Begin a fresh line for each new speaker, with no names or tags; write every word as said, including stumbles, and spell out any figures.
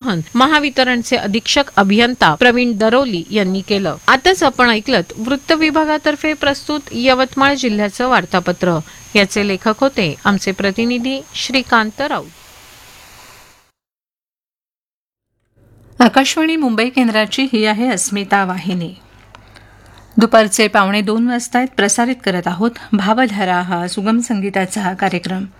आवाहन महावितरणचे अधीक्षक अभियंता प्रवीण दरोली यांनी केलं. आताच आपण ऐकलत वृत्त विभागातर्फे प्रस्तुत यवतमाळ जिल्ह्याचं वार्तापत्र. याचे लेखक होते आमचे प्रतिनिधी श्रीकांत राऊत.
आकाशवाणी मुंबई केंद्राची ही आहे अस्मिता वाहिनी. दुपारचे पावणे दोन वाजतायत. प्रसारित करत आहोत भावधारा हा सुगम संगीताचा कार्यक्रम.